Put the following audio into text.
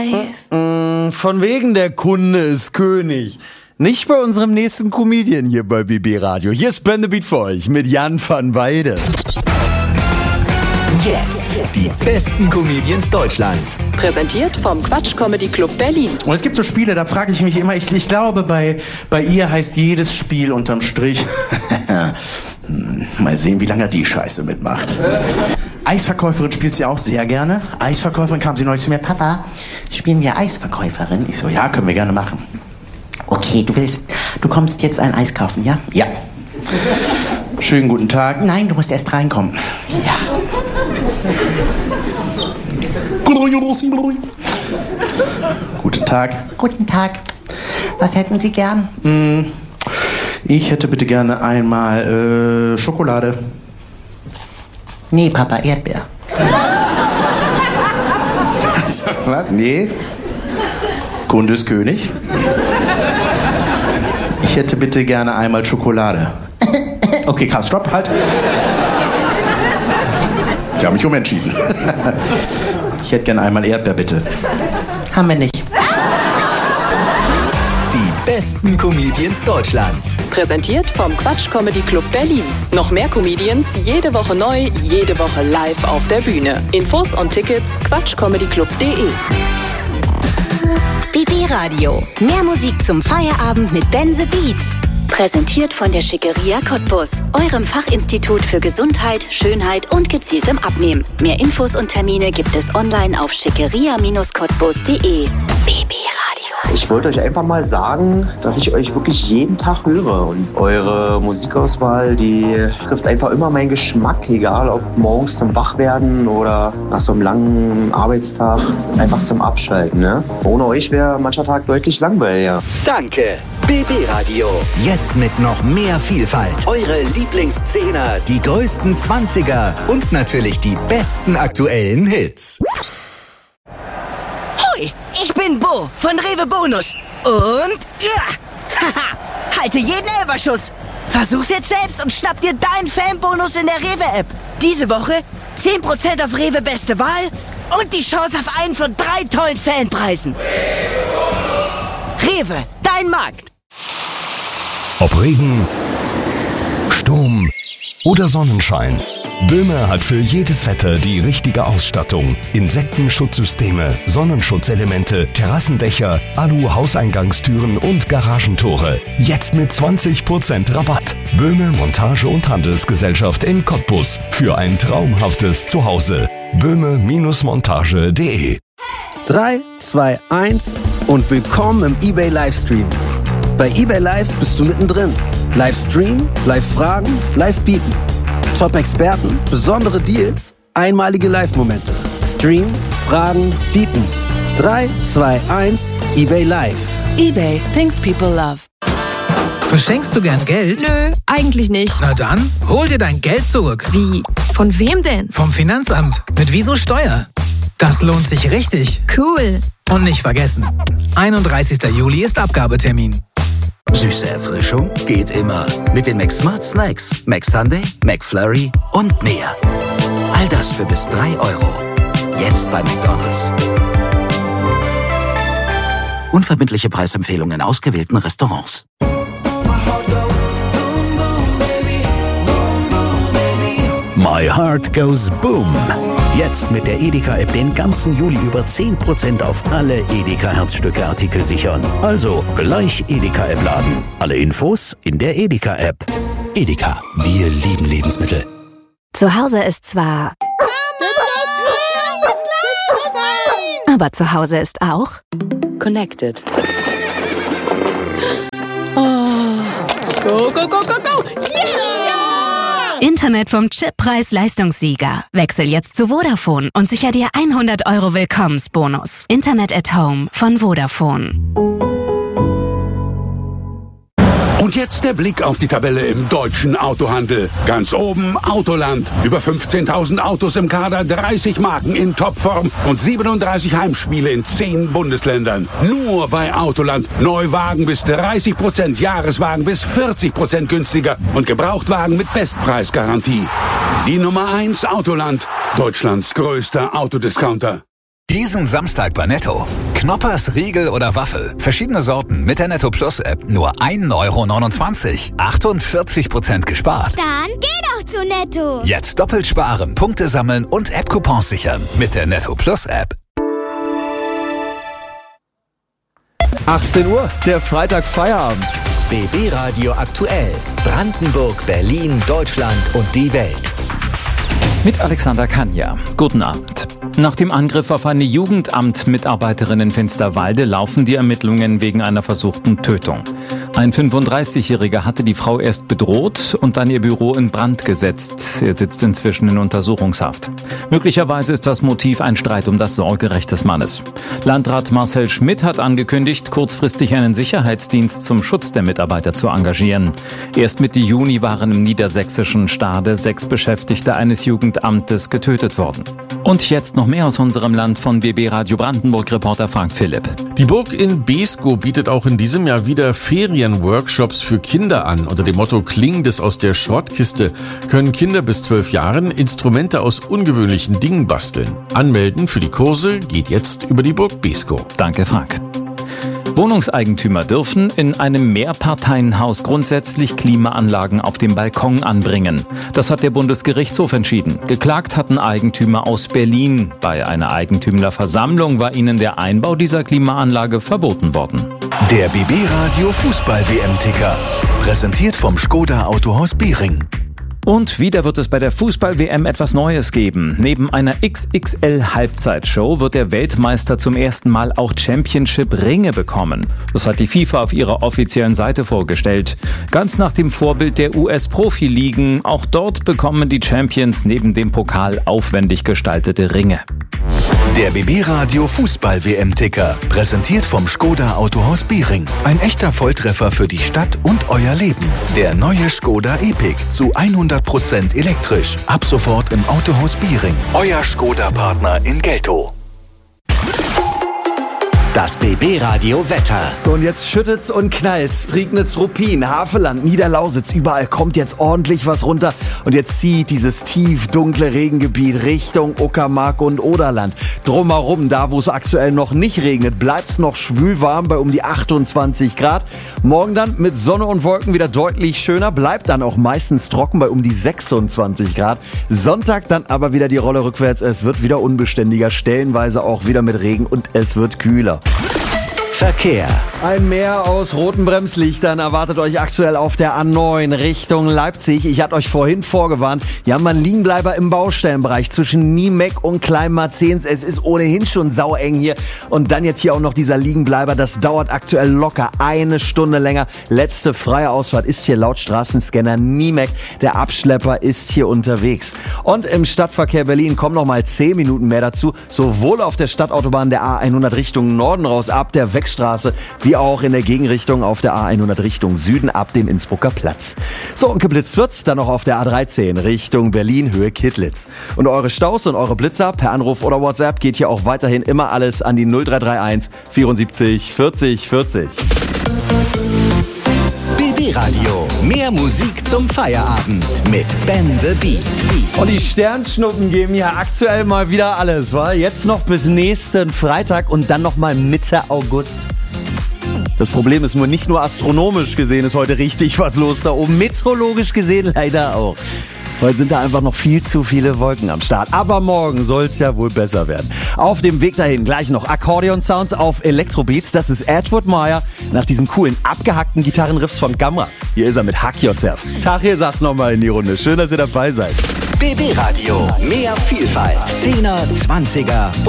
Von wegen der Kunde ist König. Nicht bei unserem nächsten Comedian hier bei BB Radio. Hier ist Ben the Beat für euch mit Jan van Weide. Jetzt die besten Comedians Deutschlands. Präsentiert vom Quatsch Comedy Club Berlin. Und es gibt so Spiele, da frage ich mich immer, ich glaube, bei ihr heißt jedes Spiel unterm Strich, mal sehen, wie lange die Scheiße mitmacht. Eisverkäuferin spielt sie auch sehr gerne. Eisverkäuferin kam sie neulich zu mir, Papa, spielen wir Eisverkäuferin? Ich so, ja, können wir gerne machen. Okay, du kommst jetzt ein Eis kaufen, ja? Ja. Schönen guten Tag. Nein, du musst erst reinkommen. Ja. Guten Tag. Guten Tag. Was hätten Sie gern? Ich hätte bitte gerne einmal Schokolade. Nee, Papa, Erdbeer. Was? Nee. Kunde ist König. Ich hätte bitte gerne einmal Schokolade. Okay, krass, stopp, halt. Ich habe mich umentschieden. Ich hätte gerne einmal Erdbeer, bitte. Haben wir nicht. Die besten Comedians Deutschlands. Präsentiert vom Quatsch Comedy Club Berlin. Noch mehr Comedians, jede Woche neu, jede Woche live auf der Bühne. Infos und Tickets quatschcomedyclub.de. BB Radio. Mehr Musik zum Feierabend mit Ben the Beat. Präsentiert von der Schickeria Cottbus, eurem Fachinstitut für Gesundheit, Schönheit und gezieltem Abnehmen. Mehr Infos und Termine gibt es online auf schickeria-cottbus.de. BB Radio. Ich wollte euch einfach mal sagen, dass ich euch wirklich jeden Tag höre. Und eure Musikauswahl, die trifft einfach immer meinen Geschmack. Egal ob morgens zum Wachwerden oder nach so einem langen Arbeitstag einfach zum Abschalten. Ne? Ohne euch wäre mancher Tag deutlich langweiliger. Danke. BB Radio. Jetzt mit noch mehr Vielfalt. Eure Lieblingszehner, die größten 20er und natürlich die besten aktuellen Hits. Hoi, ich bin Bo von Rewe Bonus. Und haha, halte jeden Elferschuss. Versuch's jetzt selbst und schnapp dir deinen Fanbonus in der Rewe-App. Diese Woche 10% auf Rewe Beste Wahl und die Chance auf einen von 3 tollen Fanpreisen. Rewe, dein Markt. Ob Regen, Sturm oder Sonnenschein. Böhme hat für jedes Wetter die richtige Ausstattung. Insektenschutzsysteme, Sonnenschutzelemente, Terrassendächer, Alu-Hauseingangstüren und Garagentore. Jetzt mit 20% Rabatt. Böhme Montage- und Handelsgesellschaft in Cottbus. Für ein traumhaftes Zuhause. Böhme-montage.de 3, 2, 1 und willkommen im eBay Livestream. Bei eBay Live bist du mittendrin. Livestream, Live-Fragen, Live-Bieten. Top-Experten, besondere Deals, einmalige Live-Momente. Stream, Fragen, Bieten. 3, 2, 1, eBay Live. eBay, things people love. Verschenkst du gern Geld? Nö, eigentlich nicht. Na dann, hol dir dein Geld zurück. Wie? Von wem denn? Vom Finanzamt. Mit Wieso Steuer. Das lohnt sich richtig. Cool. Und nicht vergessen, 31. Juli ist Abgabetermin. Süße Erfrischung geht immer. Mit den McSmart Snacks, McSunday, McFlurry und mehr. All das für bis 3 Euro. Jetzt bei McDonald's. Unverbindliche Preisempfehlungen in ausgewählten Restaurants. My Heart Goes Boom. Jetzt mit der Edeka-App den ganzen Juli über 10% auf alle Edeka-Herzstücke-Artikel sichern. Also gleich Edeka-App laden. Alle Infos in der Edeka-App. Edeka, wir lieben Lebensmittel. Zu Hause ist zwar... Aber zu Hause ist auch... Connected. Oh. Go, go, go, go, go! Yeah! Internet vom Chip-Preis-Leistungssieger. Wechsel jetzt zu Vodafone und sicher dir 100 € Willkommensbonus. Internet at Home von Vodafone. Und jetzt der Blick auf die Tabelle im deutschen Autohandel. Ganz oben Autoland. Über 15.000 Autos im Kader, 30 Marken in Topform und 37 Heimspiele in 10 Bundesländern. Nur bei Autoland. Neuwagen bis 30%, Jahreswagen bis 40% günstiger und Gebrauchtwagen mit Bestpreisgarantie. Die Nummer 1 Autoland. Deutschlands größter Autodiscounter. Diesen Samstag bei Netto. Knoppers, Riegel oder Waffel. Verschiedene Sorten mit der Netto Plus App. Nur 1,29 €. 48% gespart. Dann geh doch zu Netto. Jetzt doppelt sparen, Punkte sammeln und App-Coupons sichern. Mit der Netto Plus App. 18 Uhr, der Freitag Feierabend. BB Radio aktuell. Brandenburg, Berlin, Deutschland und die Welt. Mit Alexander Kanja. Guten Abend. Nach dem Angriff auf eine Jugendamt-Mitarbeiterin in Finsterwalde laufen die Ermittlungen wegen einer versuchten Tötung. Ein 35-Jähriger hatte die Frau erst bedroht und dann ihr Büro in Brand gesetzt. Er sitzt inzwischen in Untersuchungshaft. Möglicherweise ist das Motiv ein Streit um das Sorgerecht des Mannes. Landrat Marcel Schmidt hat angekündigt, kurzfristig einen Sicherheitsdienst zum Schutz der Mitarbeiter zu engagieren. Erst Mitte Juni waren im niedersächsischen Stade 6 Beschäftigte eines Jugendamtes getötet worden. Und jetzt noch mehr aus unserem Land von BB Radio Brandenburg-Reporter Frank Philipp. Die Burg in Beeskow bietet auch in diesem Jahr wieder Ferienworkshops für Kinder an. Unter dem Motto Klingt es aus der Schrottkiste können Kinder bis 12 Jahren Instrumente aus ungewöhnlichen Dingen basteln. Anmelden für die Kurse geht jetzt über die Burg Beeskow. Danke, Frank. Wohnungseigentümer dürfen in einem Mehrparteienhaus grundsätzlich Klimaanlagen auf dem Balkon anbringen. Das hat der Bundesgerichtshof entschieden. Geklagt hatten Eigentümer aus Berlin. Bei einer Eigentümerversammlung war ihnen der Einbau dieser Klimaanlage verboten worden. Der BB Radio Fußball-WM-Ticker. Präsentiert vom Skoda Autohaus Biering. Und wieder wird es bei der Fußball-WM etwas Neues geben. Neben einer XXL-Halbzeitshow wird der Weltmeister zum ersten Mal auch Championship-Ringe bekommen. Das hat die FIFA auf ihrer offiziellen Seite vorgestellt. Ganz nach dem Vorbild der US-Profi-Ligen. Auch dort bekommen die Champions neben dem Pokal aufwendig gestaltete Ringe. Der BB Radio Fußball-WM-Ticker. Präsentiert vom Skoda Autohaus Biering. Ein echter Volltreffer für die Stadt und euer Leben. Der neue Skoda Epic zu 100% elektrisch. Ab sofort im Autohaus Biering. Euer Skoda-Partner in Geltow. Das BB-Radio Wetter. So, und jetzt schüttet's und knallt's. Prignitz, Ruppin, Havelland, Niederlausitz, überall kommt jetzt ordentlich was runter. Und jetzt zieht dieses tief dunkle Regengebiet Richtung Uckermark und Oderland. Drumherum, da wo es aktuell noch nicht regnet, bleibt's noch schwül warm bei um die 28 Grad. Morgen dann mit Sonne und Wolken wieder deutlich schöner, bleibt dann auch meistens trocken bei um die 26 Grad. Sonntag dann aber wieder die Rolle rückwärts. Es wird wieder unbeständiger, stellenweise auch wieder mit Regen und es wird kühler. Verkehr. Ein Meer aus roten Bremslichtern erwartet euch aktuell auf der A9 Richtung Leipzig. Ich hatte euch vorhin vorgewarnt, hier haben wir einen Liegenbleiber im Baustellenbereich zwischen Niemek und Kleinmarzens. Es ist ohnehin schon saueng hier. Und dann jetzt hier auch noch dieser Liegenbleiber. Das dauert aktuell locker 1 Stunde länger. Letzte freie Ausfahrt ist hier laut Straßenscanner Niemek. Der Abschlepper ist hier unterwegs. Und im Stadtverkehr Berlin kommen noch mal 10 Minuten mehr dazu. Sowohl auf der Stadtautobahn der A100 Richtung Norden raus ab der Wegstraße, wie auch in der Gegenrichtung auf der A100 Richtung Süden ab dem Innsbrucker Platz. So, und geblitzt wird's dann noch auf der A13 Richtung Berlin, Höhe Kittlitz. Und eure Staus und eure Blitzer per Anruf oder WhatsApp geht hier auch weiterhin immer alles an die 0331 74 40 40. BB Radio. Mehr Musik zum Feierabend mit Ben the Beat. Und die Sternschnuppen geben ja aktuell mal wieder alles, wa? Jetzt noch bis nächsten Freitag und dann noch mal Mitte August. Das Problem ist nur, nicht nur astronomisch gesehen ist heute richtig was los da oben, meteorologisch gesehen leider auch. Heute sind da einfach noch viel zu viele Wolken am Start. Aber morgen soll es ja wohl besser werden. Auf dem Weg dahin gleich noch Akkordeon-Sounds auf Electrobeats. Das ist Edward Meyer nach diesen coolen, abgehackten Gitarrenriffs von Gamma. Hier ist er mit Hack Yourself. Tag, ihr sagt nochmal in die Runde. Schön, dass ihr dabei seid. BB Radio. Mehr Vielfalt. 10er, 20er und